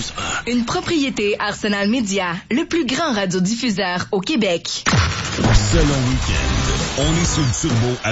Une propriété Arsenal Média, le plus grand radiodiffuseur au Québec. Selon week-end, on est sur le turbo